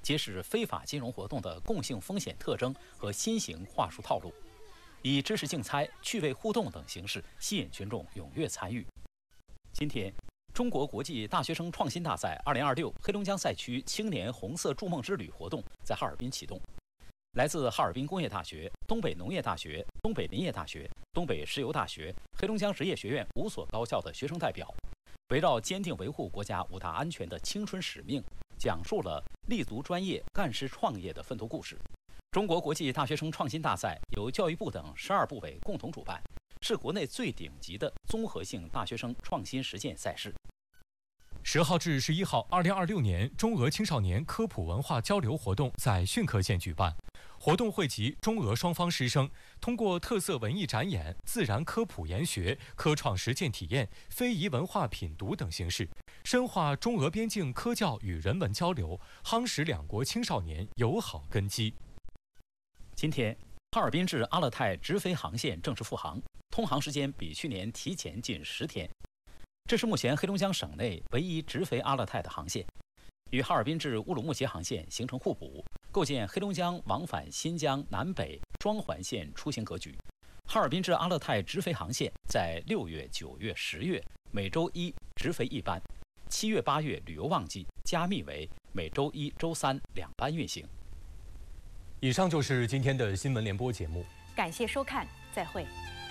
揭示非法金融活动的共性风险特征和新型话术套路，以知识竞猜、趣味互动等形式吸引群众踊跃参与。今天，中国国际大学生创新大赛2026黑龙江赛区青年红色筑梦之旅活动在哈尔滨启动。来自哈尔滨工业大学、东北农业大学、东北林业大学、东北石油大学、黑龙江职业学院5所高校的学生代表，围绕坚定维护国家5大安全的青春使命，讲述了立足专业、干事创业的奋斗故事。中国国际大学生创新大赛由教育部等12部委共同主办，是国内最顶级的综合性大学生创新实践赛事。 10号至11号，2026年中俄青少年科普文化交流活动在训科县举办。活动汇集中俄双方师生，通过特色文艺展演、自然科普研学、科创实践体验、非遗文化品读等形式，深化中俄边境科教与人文交流，夯实两国青少年友好根基。 今天，哈尔滨至阿勒泰直飞航线正式复航，通航时间比去年提前近10天。这是目前黑龙江省内唯一直飞阿勒泰的航线，与哈尔滨至乌鲁木齐航线形成互补，构建黑龙江往返新疆南北双环线出行格局。哈尔滨至阿勒泰直飞航线在6月、9月、10月每周一直飞1班，7月、8月旅游旺季加密为每周一、周三2班运行。 以上就是今天的新闻联播节目， 感谢收看，再会。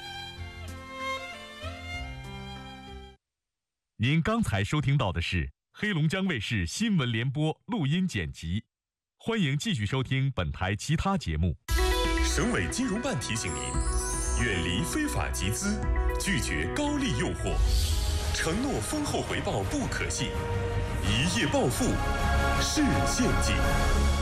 您刚才收听到的是黑龙江卫视新闻联播录音剪辑，欢迎继续收听本台其他节目。 省委金融办提醒您：远离非法集资，拒绝高利诱惑，承诺丰厚回报不可信，一夜暴富是陷阱。